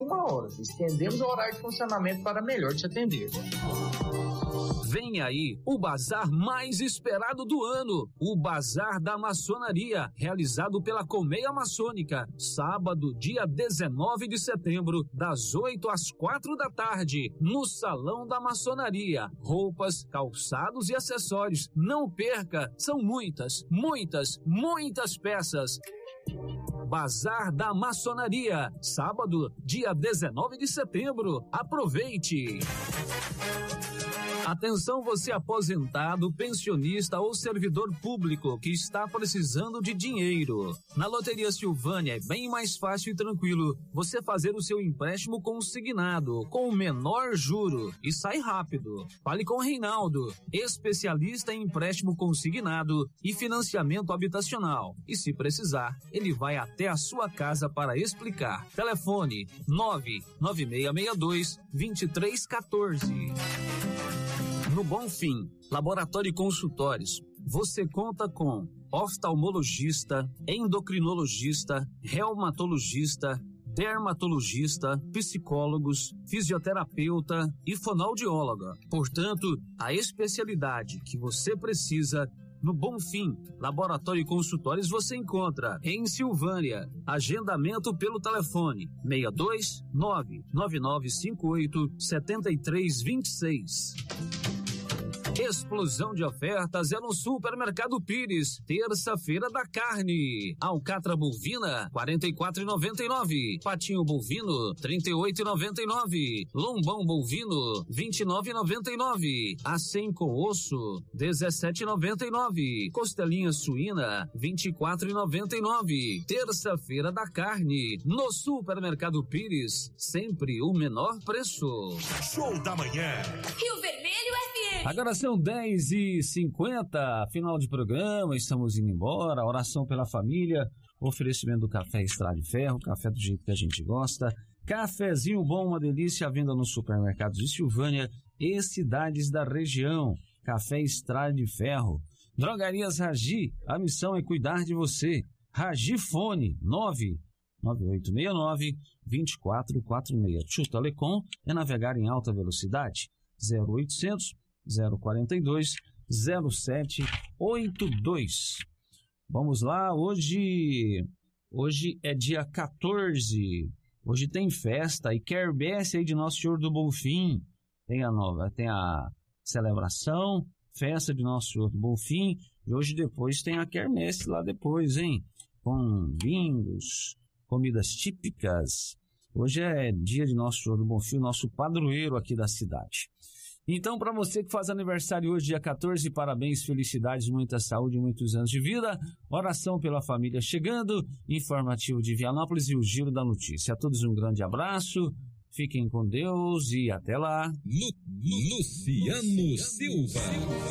1 hora. Estendemos o horário de funcionamento para melhor te atender. Vem aí o bazar mais esperado do ano, o Bazar da Maçonaria, realizado pela Colmeia Maçônica, sábado, dia 19 de setembro, das 8 às 4 da tarde, no Salão da Maçonaria. Roupas, calçados e acessórios. Não perca, são muitas peças. Bazar da Maçonaria, sábado, dia 19 de setembro. Aproveite! Atenção, você aposentado, pensionista ou servidor público que está precisando de dinheiro. Na Loteria Silvânia é bem mais fácil e tranquilo você fazer o seu empréstimo consignado, com o menor juro, e sai rápido. Fale com o Reinaldo, especialista em empréstimo consignado e financiamento habitacional. E se precisar, ele vai até a sua casa para explicar. Telefone 99662-2314. No Bonfim, Laboratório e Consultórios, você conta com oftalmologista, endocrinologista, reumatologista, dermatologista, psicólogos, fisioterapeuta e fonoaudióloga. Portanto, a especialidade que você precisa no Bonfim, Laboratório e Consultórios você encontra em Silvânia. Agendamento pelo telefone 62 99958 7326. Explosão de ofertas é no Supermercado Pires. Terça-feira da carne. Alcatra bovina, R$ 44,99. Patinho bovino, R$ 38,99. Lombão bovino, R$ 29,99. Acém com osso, R$ 17,99. Costelinha suína, R$ 24,99. Terça-feira da carne. No Supermercado Pires, sempre o menor preço. Show da manhã. Rio Vermelho FM. Agora são 10h50, final de programa, estamos indo embora. Oração pela família, oferecimento do Café Estrada de Ferro, café do jeito que a gente gosta. Cafezinho bom, uma delícia, à venda nos supermercados de Silvânia e cidades da região. Café Estrada de Ferro. Drogarias Ragi, a missão é cuidar de você. Ragi Fone 99869-2446. Tio Telecom é navegar em alta velocidade. 0800 042 0782. Vamos lá, hoje é dia 14. Hoje tem festa e quermesse aí de Nosso Senhor do Bonfim. Tem a celebração, festa de Nosso Senhor do Bonfim, e hoje depois tem a quermesse lá depois, hein? Com bingos, comidas típicas. Hoje é dia de Nosso Senhor do Bonfim, nosso padroeiro aqui da cidade. Então, para você que faz aniversário hoje, dia 14, parabéns, felicidades, muita saúde e muitos anos de vida. Oração pela família chegando, informativo de Vianópolis e o Giro da Notícia. A todos um grande abraço, fiquem com Deus e até lá. Luciano Silva.